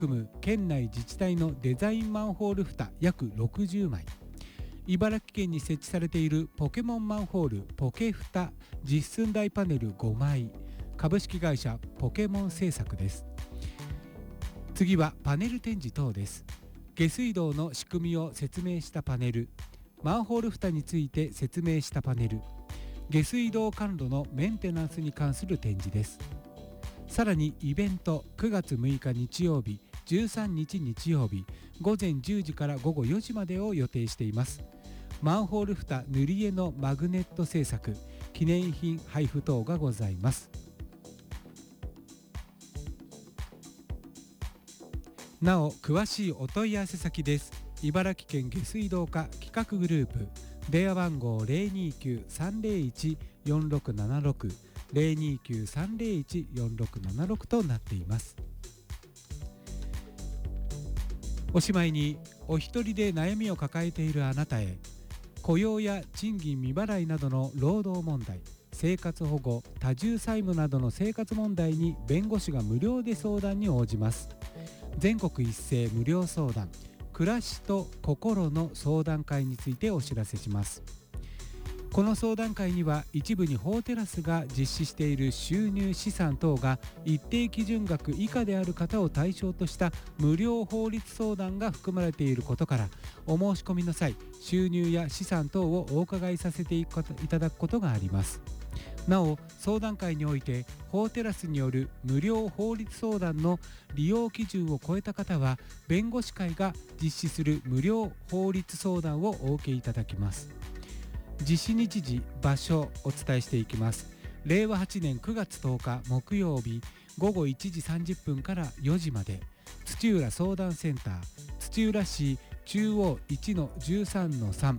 含む県内自治体のデザインマンホール蓋約60枚、茨城県に設置されているポケモンマンホールポケフタ実寸大パネル5枚、株式会社ポケモン製作です。次はパネル展示等です。下水道の仕組みを説明したパネル、マンホール蓋について説明したパネル、下水道管路のメンテナンスに関する展示です。さらにイベント9月6日日曜日、13日日曜日午前10時から午後4時までを予定しています。マンホール蓋塗り絵のマグネット製作、記念品配布等がございます。なお詳しいお問い合わせ先です。茨城県下水道課企画グループ、電話番号 029-301-4676 029-301-4676 となっています。おしまいに、お一人で悩みを抱えているあなたへ、雇用や賃金未払いなどの労働問題、生活保護、多重債務などの生活問題に弁護士が無料で相談に応じます。全国一斉無料相談、暮らしと心の相談会についてお知らせします。この相談会には一部に法テラスが実施している収入資産等が一定基準額以下である方を対象とした無料法律相談が含まれていることから、お申し込みの際、収入や資産等をお伺いさせていただくことがあります。なお、相談会において法テラスによる無料法律相談の利用基準を超えた方は、弁護士会が実施する無料法律相談をお受けいただきます。実施日時、場所お伝えしていきます。令和8年9月10日木曜日午後1時30分から4時まで、土浦相談センター、土浦市中央 1-13-3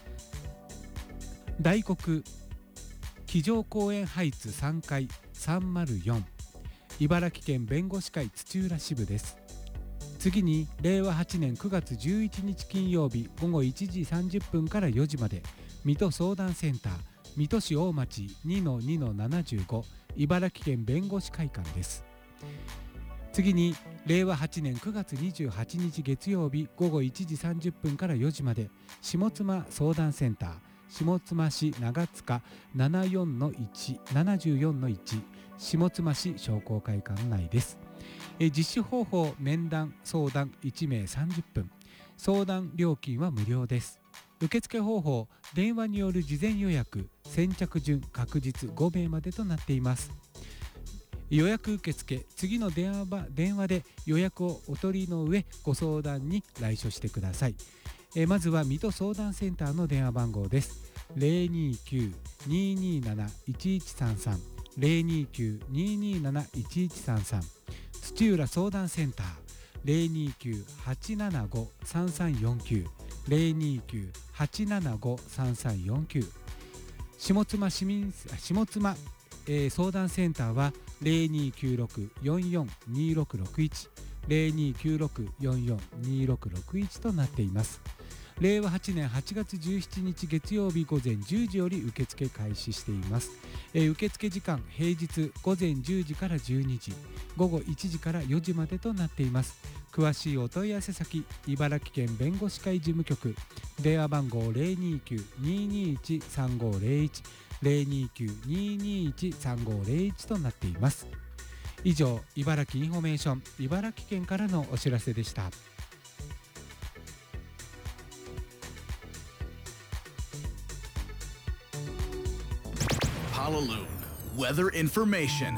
大黒机上公園ハイツ3階304、茨城県弁護士会土浦支部です。次に令和8年9月11日金曜日午後1時30分から4時まで、水戸相談センター、水戸市大町 2-2-75 茨城県弁護士会館です。次に令和8年9月28日月曜日午後1時30分から4時まで、下妻相談センター、下妻市長塚 74-1 下妻市商工会館内です。実施方法、面談相談1名30分、相談料金は無料です。受付方法、電話による事前予約、先着順確実5名までとなっています。予約受付、次の電話で予約をお取りの上、ご相談に来所してください。まずは水戸相談センターの電話番号です。 029-227-1133 029-227-1133、土浦相談センター 029-875-3349 029-875-3349、下妻相談センターは 0296-442661 0296-442661 となっています。令和8年8月17日月曜日午前10時より受付開始しています。受付時間、平日午前10時から12時、午後1時から4時までとなっています。詳しいお問い合わせ先、茨城県弁護士会事務局、電話番号 029-221-3501 029-221-3501 となっています。以上、茨城インフォメーション茨城県からのお知らせでした。 Hallelujah Weather Information。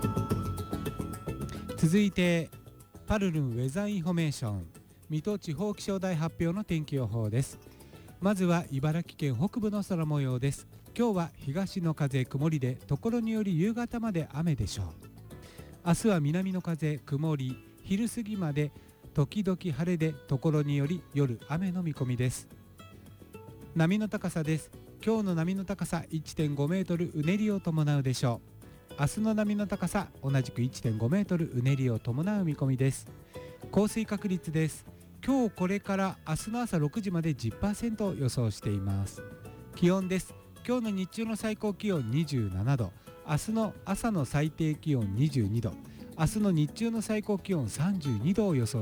続いてパルルンウェザーインフォメーション水戸地方気象台発表の天気予報です。まずは茨城県北部の空模様です。今日は東の風曇りで、ところにより夕方まで雨でしょう。明日は南の風曇り、昼過ぎまで時々晴れで、ところにより夜雨の見込みです。波の高さです。今日の波の高さ 1.5 メートル、うねりを伴うでしょう。明日の波の高さ同じく 1.5 メートル、うねりを伴う見込みです。降水確率です。今日これから明日の朝6時まで 10% を予想しています。気温です。今日の日中の最高気温27度、明日の朝の最低気温22度、 明日の日中の最高気温32度を予想